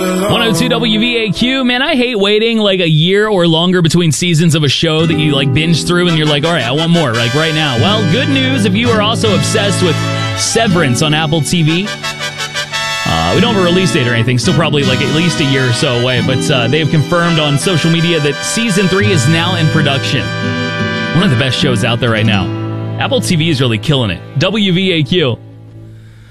102 WVAQ. Man, I hate waiting like a year or longer between seasons of a show that you like binge through and you're like, all right, I want more, like right now. Well, good news if you are also obsessed with Severance on Apple TV. We don't have a release date or anything, still probably like at least a year or so away, but they have confirmed on social media that Season 3 is now in production. One of the best shows out there right now. Apple TV is really killing it. WVAQ.